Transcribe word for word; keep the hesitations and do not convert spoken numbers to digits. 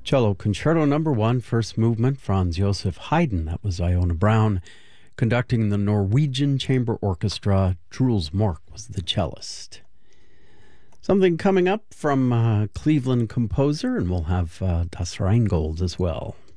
Cello Concerto Number One, first movement, Franz Joseph Haydn. That was Iona Brown conducting the Norwegian Chamber Orchestra. Truls Mork was the cellist. Something coming up from uh, Cleveland composer, and we'll have uh, Das Rheingold as well.